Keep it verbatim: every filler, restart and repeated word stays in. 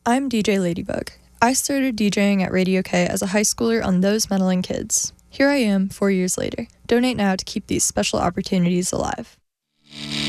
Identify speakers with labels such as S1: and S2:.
S1: I'm D J Ladybug. I started DJing at Radio K as a high schooler on Those Meddling Kids. Here I am, four years later. Donate now to keep these special opportunities alive.